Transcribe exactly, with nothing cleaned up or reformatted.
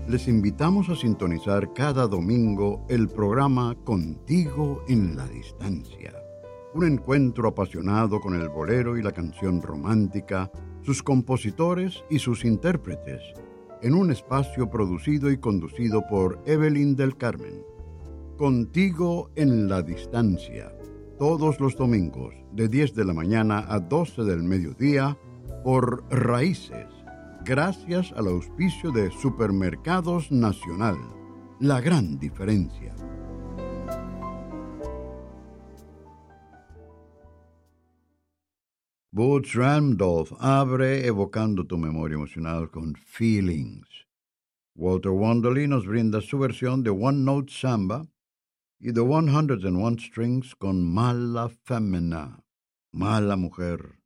les invitamos a sintonizar cada domingo el programa Contigo en la Distancia. Un encuentro apasionado con el bolero y la canción romántica, sus compositores y sus intérpretes, en un espacio producido y conducido por Evelyn del Carmen. Contigo en la Distancia, todos los domingos de diez de la mañana a doce del mediodía por Raíces, gracias al auspicio de Supermercados Nacional, la gran diferencia. Boots Randolph abre evocando tu memoria emocional con Feelings. Walter Wanderley nos brinda su versión de One Note Samba y The one hundred and one Strings con Mala Femina, Mala Mujer.